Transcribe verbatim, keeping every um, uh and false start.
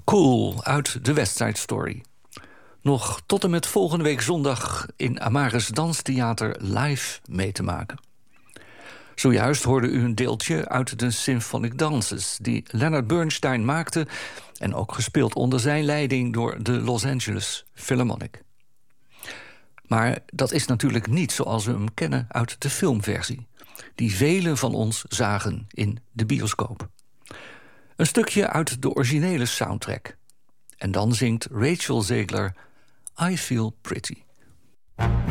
Cool uit de West Side Story. Nog tot en met volgende week zondag in Amaris Danstheater live mee te maken. Zojuist hoorde u een deeltje uit de Symphonic Dances die Leonard Bernstein maakte en ook gespeeld onder zijn leiding door de Los Angeles Philharmonic. Maar dat is natuurlijk niet zoals we hem kennen uit de filmversie, die velen van ons zagen in de bioscoop. Een stukje uit de originele soundtrack. En dan zingt Rachel Zegler I Feel Pretty.